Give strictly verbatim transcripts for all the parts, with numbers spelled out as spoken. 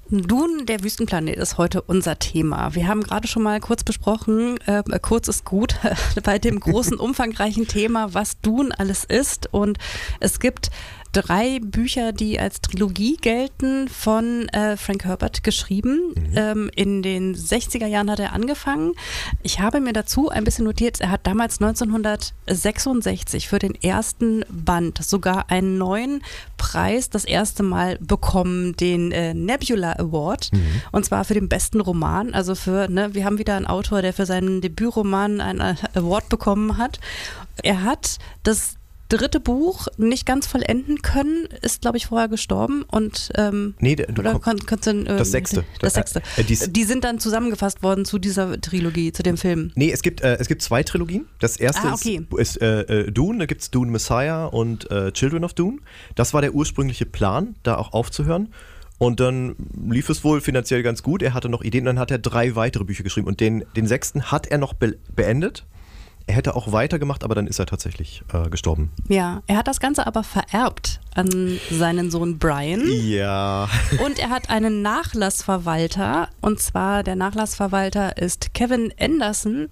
Dune, der Wüstenplanet ist heute unser Thema. Wir haben gerade schon mal kurz besprochen, äh, kurz ist gut, bei dem großen, umfangreichen Thema, was Dune alles ist. Und es gibt drei Bücher, die als Trilogie gelten, von äh, Frank Herbert geschrieben. Mhm. Ähm, in den sechziger Jahren hat er angefangen. Ich habe mir dazu ein bisschen notiert, er hat damals neunzehnhundertsechsundsechzig für den ersten Band sogar einen neuen Preis das erste Mal bekommen, den äh, Nebula Award. Mhm. Und zwar für den besten Roman. Also für, ne, wir haben wieder einen Autor, der für seinen Debütroman einen Award bekommen hat. Er hat das dritte Buch nicht ganz vollenden können, ist, glaube ich, vorher gestorben und ähm, nee, du oder kon, kon, kon, äh, das sechste. Das sechste. Äh, äh, die sind dann zusammengefasst worden zu dieser Trilogie, zu dem Film. Nee, es gibt, äh, es gibt zwei Trilogien. Das erste ah, okay. ist, ist äh, Dune, da gibt es Dune Messiah und äh, Children of Dune. Das war der ursprüngliche Plan, da auch aufzuhören. Und dann lief es wohl finanziell ganz gut. Er hatte noch Ideen, dann hat er drei weitere Bücher geschrieben und den, den sechsten hat er noch be- beendet. Er hätte auch weitergemacht, aber dann ist er tatsächlich äh, gestorben. Ja, er hat das Ganze aber vererbt an seinen Sohn Brian. Ja. Und er hat einen Nachlassverwalter. Und zwar der Nachlassverwalter ist Kevin Anderson.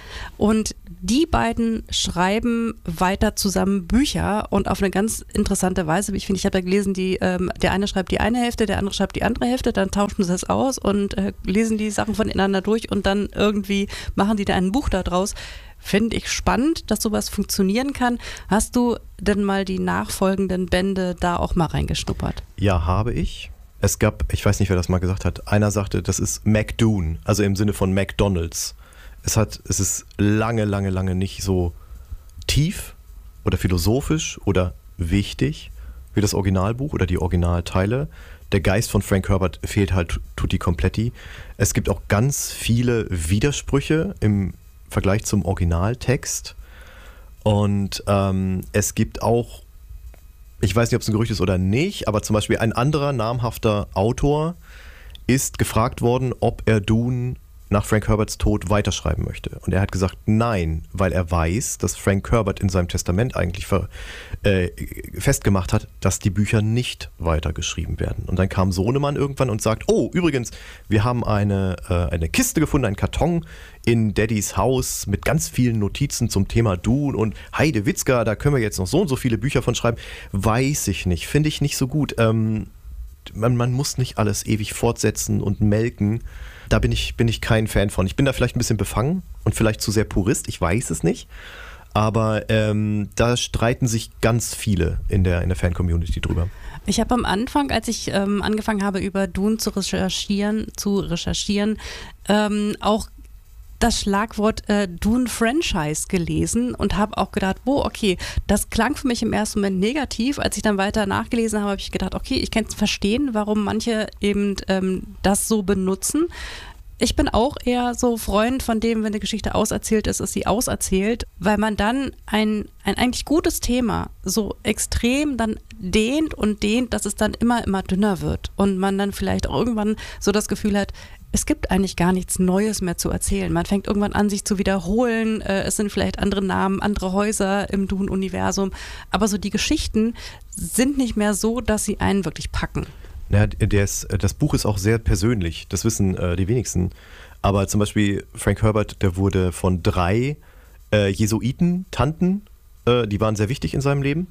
Und die beiden schreiben weiter zusammen Bücher und auf eine ganz interessante Weise. Ich finde, ich habe ja gelesen, die, ähm, der eine schreibt die eine Hälfte, der andere schreibt die andere Hälfte, dann tauschen sie das aus und äh, lesen die Sachen voneinander durch und dann irgendwie machen die da ein Buch daraus. Finde ich spannend, dass sowas funktionieren kann. Hast du denn mal die nachfolgenden Bände da auch mal reingeschnuppert? Ja, habe ich. Es gab, ich weiß nicht, wer das mal gesagt hat, einer sagte, das ist McDune, also im Sinne von McDonald's. Es hat, es ist lange, lange, lange nicht so tief oder philosophisch oder wichtig wie das Originalbuch oder die Originalteile. Der Geist von Frank Herbert fehlt halt tutti completi. Es gibt auch ganz viele Widersprüche im Vergleich zum Originaltext. Und ähm, es gibt auch, ich weiß nicht, ob es ein Gerücht ist oder nicht, aber zum Beispiel ein anderer namhafter Autor ist gefragt worden, ob er Dune nach Frank Herberts Tod weiterschreiben möchte. Und er hat gesagt, nein, weil er weiß, dass Frank Herbert in seinem Testament eigentlich ver, äh, festgemacht hat, dass die Bücher nicht weitergeschrieben werden. Und dann kam Sohnemann irgendwann und sagt, oh, übrigens, wir haben eine, äh, eine Kiste gefunden, einen Karton in Daddys Haus mit ganz vielen Notizen zum Thema Dune und Heide Witzka, da können wir jetzt noch so und so viele Bücher von schreiben. Weiß ich nicht, finde ich nicht so gut. Ähm, man, man muss nicht alles ewig fortsetzen und melken. Da bin ich, bin ich kein Fan von. Ich bin da vielleicht ein bisschen befangen und vielleicht zu sehr Purist, ich weiß es nicht. Aber ähm, da streiten sich ganz viele in der, in der Fan-Community drüber. Ich habe am Anfang, als ich ähm, angefangen habe, über Dune zu recherchieren, zu recherchieren, ähm, auch das Schlagwort äh, Dune-Franchise gelesen und habe auch gedacht, oh, okay, das klang für mich im ersten Moment negativ. Als ich dann weiter nachgelesen habe, habe ich gedacht, okay, ich kann es verstehen, warum manche eben ähm, das so benutzen. Ich bin auch eher so Freund von dem, wenn eine Geschichte auserzählt ist, ist sie auserzählt, weil man dann ein, ein eigentlich gutes Thema so extrem dann dehnt und dehnt, dass es dann immer, immer dünner wird und man dann vielleicht auch irgendwann so das Gefühl hat, es gibt eigentlich gar nichts Neues mehr zu erzählen. Man fängt irgendwann an, sich zu wiederholen. Es sind vielleicht andere Namen, andere Häuser im Dune-Universum. Aber so die Geschichten sind nicht mehr so, dass sie einen wirklich packen. Ja, der ist, das Buch ist auch sehr persönlich. Das wissen äh, die wenigsten. Aber zum Beispiel Frank Herbert, der wurde von drei äh, Jesuiten-Tanten, äh, die waren sehr wichtig in seinem Leben.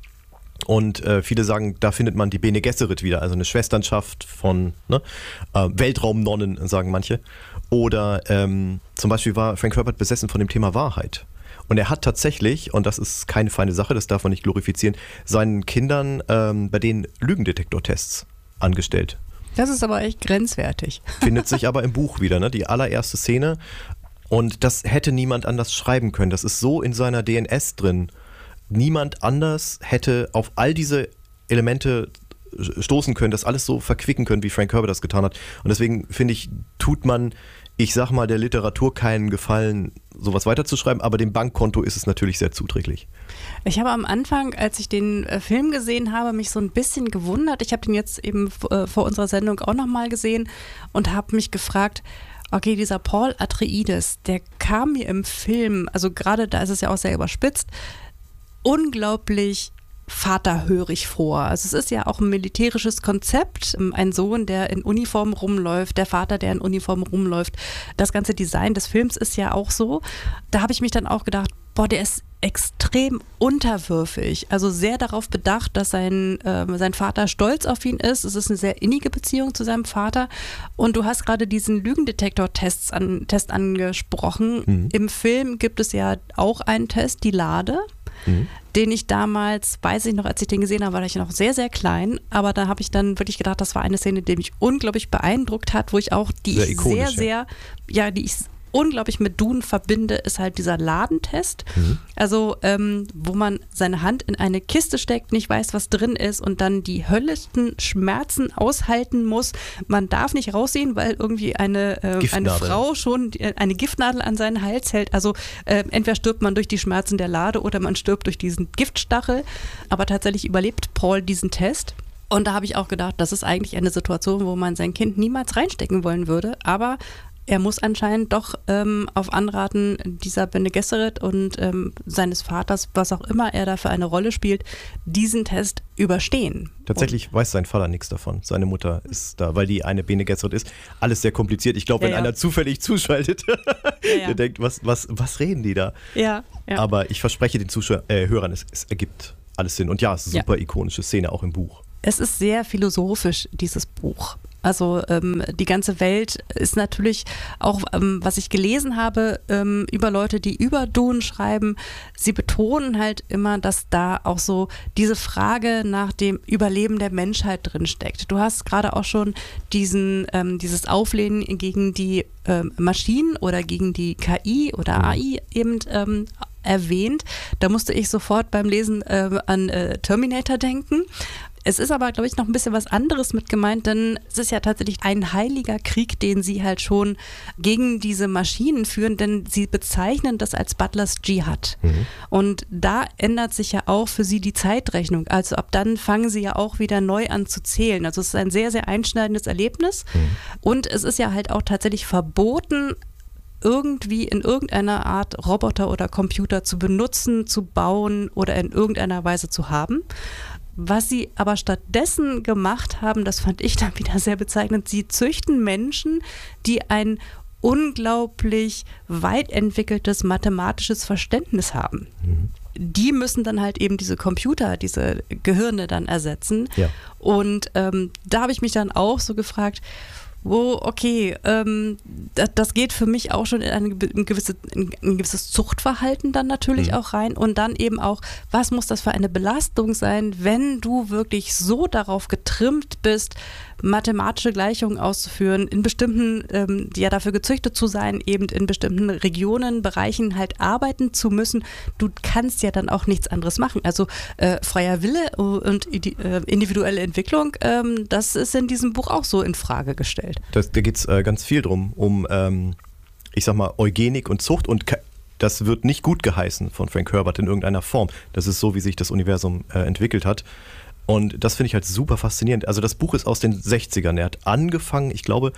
Und äh, viele sagen, da findet man die Bene Gesserit wieder, also eine Schwesternschaft von ne, äh, Weltraumnonnen, sagen manche. Oder ähm, zum Beispiel war Frank Herbert besessen von dem Thema Wahrheit. Und er hat tatsächlich, und das ist keine feine Sache, das darf man nicht glorifizieren, seinen Kindern ähm, bei den Lügendetektortests angestellt. Das ist aber echt grenzwertig. Findet sich aber im Buch wieder, ne? Die allererste Szene. Und das hätte niemand anders schreiben können. Das ist so in seiner D N S drin. Niemand anders hätte auf all diese Elemente stoßen können, das alles so verquicken können, wie Frank Herbert das getan hat. Und deswegen finde ich, tut man, ich sag mal, der Literatur keinen Gefallen, sowas weiterzuschreiben, aber dem Bankkonto ist es natürlich sehr zuträglich. Ich habe am Anfang, als ich den äh, Film gesehen habe, mich so ein bisschen gewundert. Ich habe den jetzt eben äh, vor unserer Sendung auch nochmal gesehen und habe mich gefragt, okay, dieser Paul Atreides, der kam mir im Film, also gerade da ist es ja auch sehr überspitzt, unglaublich vaterhörig vor. Also es ist ja auch ein militärisches Konzept. Ein Sohn, der in Uniform rumläuft, der Vater, der in Uniform rumläuft. Das ganze Design des Films ist ja auch so. Da habe ich mich dann auch gedacht, boah, der ist extrem unterwürfig, also sehr darauf bedacht, dass sein, äh, sein Vater stolz auf ihn ist. Es ist eine sehr innige Beziehung zu seinem Vater. Und du hast gerade diesen Lügendetektor-Test an, Test angesprochen. Mhm. Im Film gibt es ja auch einen Test, die Lade, mhm. den ich damals, weiß ich noch, als ich den gesehen habe, war ich noch sehr, sehr klein. Aber da habe ich dann wirklich gedacht, das war eine Szene, die mich unglaublich beeindruckt hat, wo ich auch, die sehr ich sehr, sehr, ja, die ich unglaublich mit Dune verbinde, ist halt dieser Ladentest. Mhm. Also, ähm, wo man seine Hand in eine Kiste steckt, nicht weiß, was drin ist und dann die höllischsten Schmerzen aushalten muss. Man darf nicht raussehen, weil irgendwie eine, äh, eine Frau schon eine Giftnadel an seinen Hals hält. Also, äh, entweder stirbt man durch die Schmerzen der Lade oder man stirbt durch diesen Giftstachel. Aber tatsächlich überlebt Paul diesen Test. Und da habe ich auch gedacht, das ist eigentlich eine Situation, wo man sein Kind niemals reinstecken wollen würde. Aber er muss anscheinend doch ähm, auf Anraten dieser Bene Gesserit und ähm, seines Vaters, was auch immer er da für eine Rolle spielt, diesen Test überstehen. Tatsächlich und weiß sein Vater nichts davon. Seine Mutter ist da, weil die eine Bene Gesserit ist. Alles sehr kompliziert. Ich glaube, ja, wenn ja. einer zufällig zuschaltet, ja, ja. der denkt, was, was, was reden die da? Ja, ja. Aber ich verspreche den Zuschauern, äh, Hörern, es, es ergibt alles Sinn. Und ja, es ist eine super ja. ikonische Szene, auch im Buch. Es ist sehr philosophisch, dieses Buch. Also ähm, die ganze Welt ist natürlich auch, ähm, was ich gelesen habe, ähm, über Leute, die über Dune schreiben, sie betonen halt immer, dass da auch so diese Frage nach dem Überleben der Menschheit drin steckt. Du hast gerade auch schon diesen, ähm, dieses Auflehnen gegen die ähm, Maschinen oder gegen die K I oder A I eben ähm, erwähnt. Da musste ich sofort beim Lesen äh, an äh, Terminator denken. Es ist aber, glaube ich, noch ein bisschen was anderes mit gemeint, denn es ist ja tatsächlich ein heiliger Krieg, den sie halt schon gegen diese Maschinen führen, denn sie bezeichnen das als Butlers Dschihad. Mhm. Und da ändert sich ja auch für sie die Zeitrechnung. Also ab dann fangen sie ja auch wieder neu an zu zählen. Also es ist ein sehr, sehr einschneidendes Erlebnis. Mhm. Und es ist ja halt auch tatsächlich verboten, irgendwie in irgendeiner Art Roboter oder Computer zu benutzen, zu bauen oder in irgendeiner Weise zu haben. Was sie aber stattdessen gemacht haben, das fand ich dann wieder sehr bezeichnend, sie züchten Menschen, die ein unglaublich weit entwickeltes mathematisches Verständnis haben. Mhm. Die müssen dann halt eben diese Computer, diese Gehirne dann ersetzen. Ja. Und ähm, da habe ich mich dann auch so gefragt, wo, okay, ähm, das, das geht für mich auch schon in, eine, in, gewisse, in ein gewisses Zuchtverhalten dann natürlich mhm. auch rein und dann eben auch, was muss das für eine Belastung sein, wenn du wirklich so darauf getrimmt bist, mathematische Gleichungen auszuführen, in bestimmten, ähm, ja dafür gezüchtet zu sein, eben in bestimmten Regionen, Bereichen halt arbeiten zu müssen. Du kannst ja dann auch nichts anderes machen. Also äh, freier Wille und äh, individuelle Entwicklung, ähm, das ist in diesem Buch auch so in Frage gestellt. Das, da geht es äh, ganz viel drum, um, ähm, ich sag mal, Eugenik und Zucht und Ka- das wird nicht gut geheißen von Frank Herbert in irgendeiner Form. Das ist so, wie sich das Universum äh, entwickelt hat. Und das finde ich halt super faszinierend. Also das Buch ist aus den sechzigern. Er hat angefangen, ich glaube,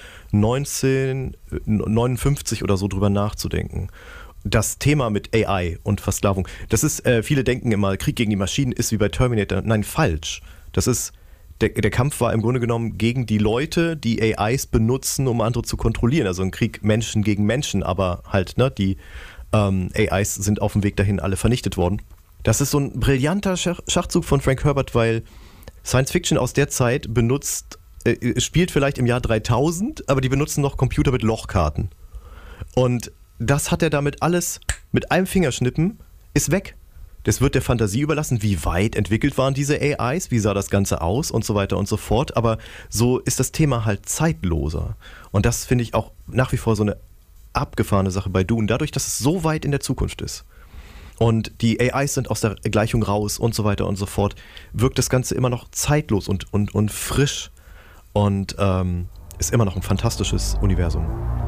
neunzehnhundertneunundfünfzig oder so drüber nachzudenken. Das Thema mit A I und Versklavung, das ist, äh, viele denken immer, Krieg gegen die Maschinen ist wie bei Terminator. Nein, falsch. Das ist, der, der Kampf war im Grunde genommen gegen die Leute, die A Is benutzen, um andere zu kontrollieren. Also ein Krieg Menschen gegen Menschen, aber halt, ne, die ähm, A Is sind auf dem Weg dahin alle vernichtet worden. Das ist so ein brillanter Schach- Schachzug von Frank Herbert, weil Science Fiction aus der Zeit benutzt, äh, spielt vielleicht im Jahr dreitausend, aber die benutzen noch Computer mit Lochkarten. Und das hat er damit alles mit einem Fingerschnippen, ist weg. Das wird der Fantasie überlassen, wie weit entwickelt waren diese A Is, wie sah das Ganze aus und so weiter und so fort. Aber so ist das Thema halt zeitloser. Und das finde ich auch nach wie vor so eine abgefahrene Sache bei Dune, dadurch, dass es so weit in der Zukunft ist. Und die A Is sind aus der Gleichung raus und so weiter und so fort, wirkt das Ganze immer noch zeitlos und, und, und frisch und ähm, ist immer noch ein fantastisches Universum.